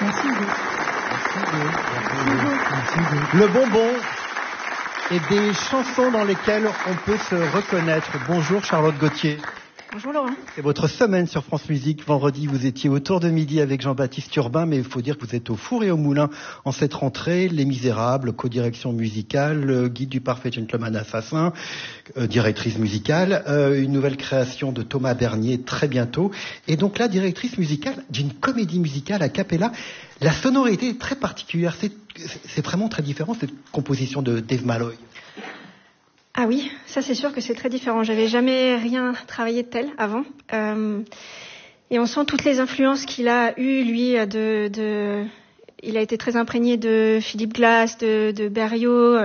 Merci Hugo. Le bonbon et des chansons dans lesquelles on peut se reconnaître. Bonjour Charlotte Gauthier. Bonjour Laurent. C'est votre semaine sur France Musique. Vendredi, vous étiez autour de midi avec Jean-Baptiste Urbain, mais il faut dire que vous êtes au four et au moulin en cette rentrée. Les Misérables, co-direction musicale, guide du parfait gentleman assassin, directrice musicale, une nouvelle création de Thomas Bernier très bientôt. Et donc là, directrice musicale d'une comédie musicale a cappella. La sonorité est très particulière. C'est vraiment très différent, cette composition de Dave Malloy. Ah oui, ça c'est sûr que c'est très différent. J'avais jamais rien travaillé de tel avant. Et on sent toutes les influences qu'il a eues, lui, il a été très imprégné de Philip Glass, de Berriot,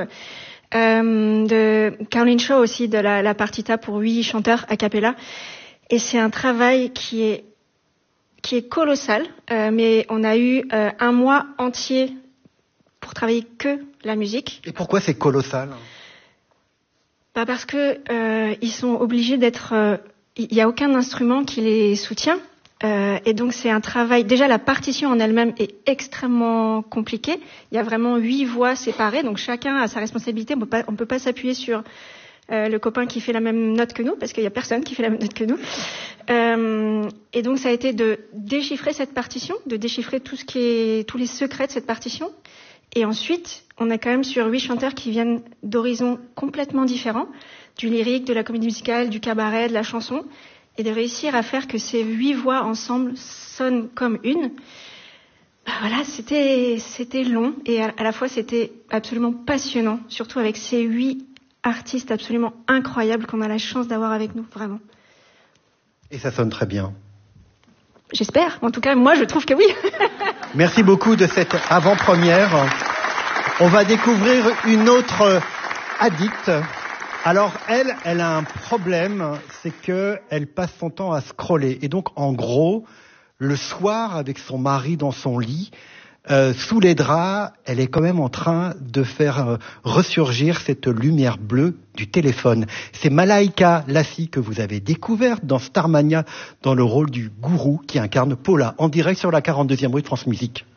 de Caroline Shaw aussi, de la partita pour 8 chanteurs a cappella. Et c'est un travail qui est colossal, mais on a eu un mois entier pour travailler que la musique. Et pourquoi c'est colossal ? Parce que ils sont obligés d'être. Il n'y a aucun instrument qui les soutient, et donc c'est un travail. Déjà, la partition en elle-même est extrêmement compliquée. Il y a vraiment 8 voix séparées, donc chacun a sa responsabilité. On peut pas s'appuyer sur le copain qui fait la même note que nous, parce qu'il y a personne qui fait la même note que nous. Et donc ça a été de déchiffrer cette partition, de déchiffrer tous les secrets de cette partition. Et ensuite, on est quand même sur 8 chanteurs qui viennent d'horizons complètement différents, du lyrique, de la comédie musicale, du cabaret, de la chanson, et de réussir à faire que ces 8 voix ensemble sonnent comme une. Voilà, c'était long, et à la fois c'était absolument passionnant, surtout avec ces 8 artistes absolument incroyables qu'on a la chance d'avoir avec nous, vraiment. Et ça sonne très bien. J'espère. En tout cas, moi, je trouve que oui. Merci beaucoup de cette avant-première. On va découvrir une autre addict. Alors, elle a un problème, c'est que elle passe son temps à scroller. Et donc, en gros, le soir, avec son mari dans son lit, sous les draps, elle est quand même en train de faire ressurgir cette lumière bleue du téléphone. C'est Malaika Lassi que vous avez découverte dans Starmania, dans le rôle du gourou qui incarne Paula, en direct sur la 42e rue de France Musique.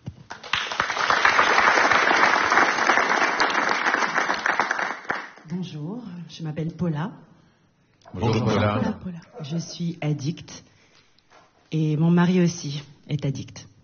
Bonjour, je m'appelle Paula. Bonjour Paula. Je suis addict et mon mari aussi est addict.